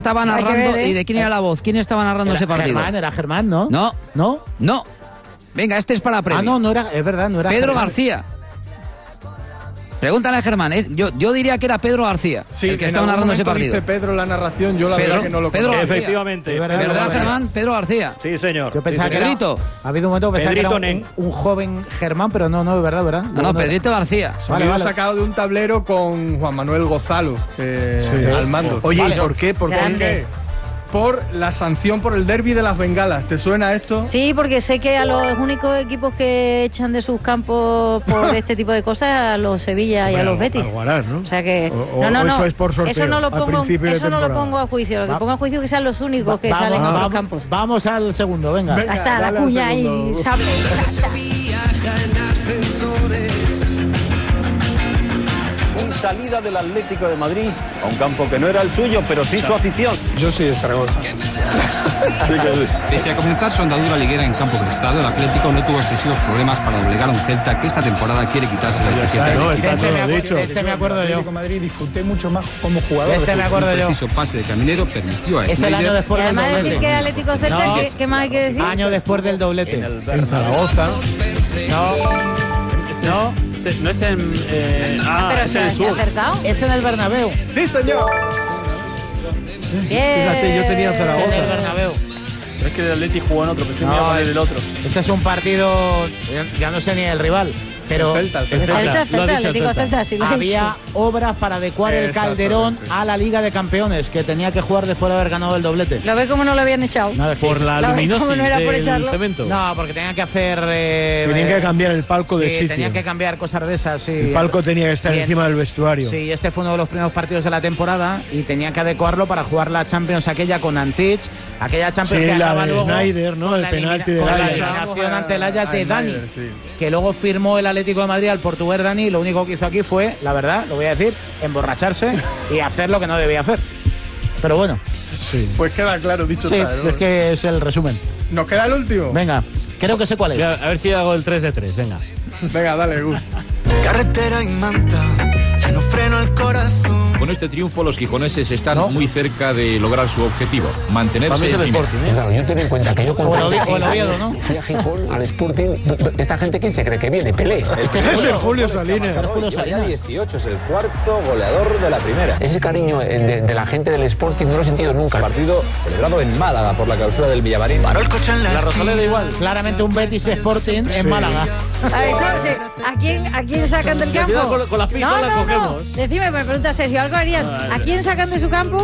estaba narrando y de quién era la voz? ¿Quién estaba narrando ese partido? Era Germán, ¿no? No. Venga, este es para premio. No era, es verdad, no era Pedro Germán. García. Pregúntale a Germán, yo diría que era Pedro García, sí, el que estaba narrando ese partido. Dice Pedro la narración, yo la verdad que no lo conozco. Efectivamente. ¿Verdad, Germán? Pedro García. Sí, señor. Yo pensaba que Pedrito. ha habido un momento que pensaba que era un joven Germán, pero no, es verdad. No, Pedrito García. Vale. Sacado de un tablero con Juan Manuel Gozalo al mando. Oye, ¿y por qué? ¿Por qué? Por la sanción por el derbi de las Bengalas. ¿Te suena esto? Sí, porque sé que a los únicos equipos que echan de sus campos por este tipo de cosas, a los Sevilla y a los Betis. Guarar, ¿no? O sea que no. Eso es por sorteo. Eso no lo pongo a juicio. Lo que pongo a juicio es que sean los únicos que salen a los campos. Vamos al segundo, venga. Ahí está la cuña y sable. En salida del Atlético de Madrid a un campo que no era el suyo, pero sí su afición. Yo soy de Zaragoza. Pese a comenzar su andadura liguera en campo prestado, el Atlético no tuvo excesivos problemas para doblegar a un Celta que esta temporada quiere quitarse la etiqueta. Este me acuerdo yo. Atlético Madrid disfruté mucho más como jugador. Este me acuerdo yo. Un preciso pase de Caminero permitió a Es el año después del Además de decir doblete. que Atlético Celta, ¿qué más hay que decir? Año después del doblete. En Zaragoza. No es en... Pero es en el sur. acertado. Es en el Bernabéu. Sí, señor. Bien. Fíjate, yo tenía Zaragoza. Es en el Bernabéu. Pero es que el Atleti jugó en otro, pensé que me iba a poner el otro. Este es un partido, ya no sé ni el rival, pero Celta, Atlético Celta, sí lo he había dicho. obras para adecuar el Calderón a la Liga de Campeones, que tenía que jugar después de haber ganado el doblete. ¿Lo ves cómo no lo habían echado? No, Por la ¿Cómo luminosis no era por del echarlo? cemento. No, porque tenían que hacer... Tenían que cambiar el palco de sitio. tenían que cambiar cosas de esas, sí. El palco tenía que estar Bien. encima del vestuario. Sí, este fue uno de los primeros partidos de la temporada y tenían que adecuarlo para jugar la Champions aquella con Antich, aquella Champions Sí, que la acaba de luego Snyder, ¿no? con El la penalti de con la Ajax. eliminación ante el Ajax de Dani, Snyder, sí. que luego firmó el Atlético de Madrid al portugués Dani, y lo único que hizo aquí fue, la verdad, lo voy a decir, emborracharse y hacer lo que no debía hacer. Pero bueno, Pues queda claro, dicho sí, está, ¿no? es que es el resumen. ¿Nos queda el último? Venga, creo que sé cuál es. A ver si hago el 3 de 3, venga. Venga, dale, Gus. Carretera y manta, ya no freno el corazón. Con este triunfo los gijoneses están muy cerca de lograr su objetivo, mantenerse en primera. Claro, yo ten en cuenta que yo O el Oviedo, ¿no? fui a Gijón, al Sporting. ¿Esta gente quién se cree que viene? Pelé. Es el Julio Salinas. Lleva 18, es el cuarto goleador de la primera. Ese cariño de la gente del Sporting no lo he sentido nunca. Partido celebrado en Málaga por la clausura del Villamarín. Paró el coche en La Rosaleda igual. Claramente un Betis Sporting en Málaga. A ver, entonces, ¿a quién sacan del campo? Cuidado con las pistas, las cogemos. No. Decime, me pregunta Sergio, ¿algo harían? ¿A quién sacan de su campo?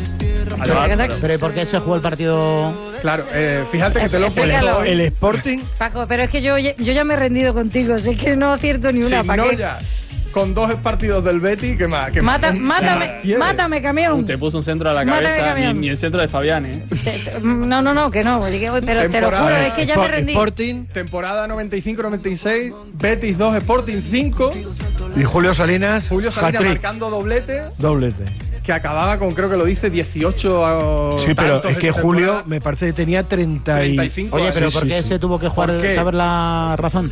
Pero ¿y por qué se jugó el partido? Claro, fíjate que te lo Explícalo. pongo. El Sporting. Paco, pero es que yo ya me he rendido contigo, sé que no acierto ni una. Sin ¿para qué? Noya, con 2 partidos del Betis, ¿qué más? Mátame, camión. Te puso un centro a la Mátame, cabeza, camión. ni el centro de Fabián, ¿eh? No, que no. Pero te lo juro, es que ya me rendí. Sporting Temporada 95-96, Betis 2, Sporting 5. y Julio Salinas. Julio Salinas hat-trick. marcando doblete, Doblete. que acababa con, creo que lo dice, 18 Sí, pero tantos es que esa Julio temporada. me parece que tenía 35. Oye, pero Sí, ¿por qué sí. se tuvo que jugar? ¿Por qué? ¿Saber la razón?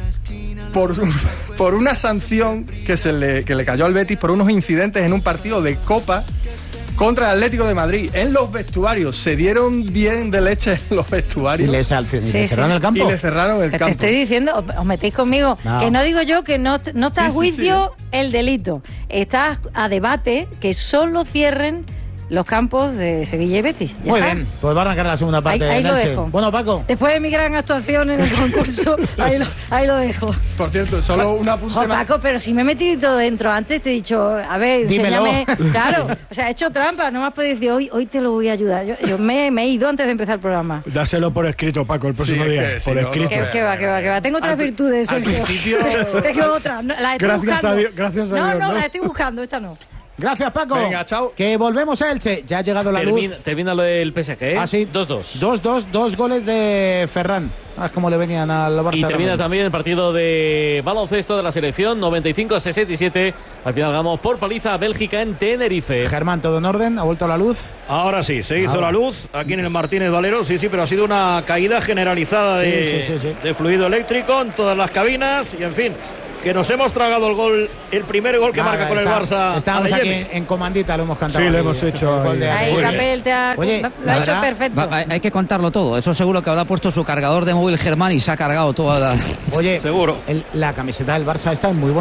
Por una sanción que le cayó al Betis por unos incidentes en un partido de Copa contra el Atlético de Madrid. En los vestuarios, se dieron bien de leche en los Y vestuarios le cerraron el campo. y le cerraron el Te campo. estoy diciendo, os metéis conmigo, No. que no digo yo que no está a Sí, juicio el delito. Está a debate que solo cierren los campos de Sevilla y Betis. Ya Muy está. bien, pues va a arrancar la segunda parte. Ahí del lo Elche. dejo. Bueno, Paco. Después de mi gran actuación en el concurso, ahí lo dejo. Por cierto, solo un apunte Jo, más. Paco, pero si me he metido todo dentro. Antes te he dicho, a ver, Dímelo. enséñame. Claro, o sea, he hecho trampa. No me has podido decir, hoy te lo voy a ayudar. Yo me he ido antes de empezar el programa. Dáselo por escrito, Paco, el próximo Sí, día. que sí, por no, escrito. Que va. Tengo otras virtudes, al Sergio. principio- Tengo otras. No, las estoy Gracias buscando. a Dios, gracias a no, Dios, no, ¿no? las estoy buscando. Esta no. Gracias, Paco. Venga, chao. Que volvemos a Elche. Ya ha llegado la luz. Termina lo del PSG, ¿eh? Ah, sí. 2-2. 2-2, 2 goles de Ferran. Ah, es como le venían al Barça. Y termina también. también el partido de baloncesto de la selección, 95-67. Al final ganamos por paliza a Bélgica en Tenerife. Germán, ¿todo en orden? ¿Ha vuelto la luz? Ahora sí, se hizo la luz aquí en el Martínez Valero, sí, pero ha sido una caída generalizada Sí. de fluido eléctrico en todas las cabinas y en fin, que nos hemos tragado el primer gol que marca con el Barça. Estábamos aquí Adeyemi. en comandita, lo hemos cantado. Sí, lo aquí, hemos hecho. el gol de Ahí Adeyemi. Capel Oye, lo ha hecho perfecto. Hay que contarlo todo. Eso seguro que habrá puesto su cargador de móvil Germán y se ha cargado toda la... Oye, Seguro. la camiseta del Barça está en muy bonita.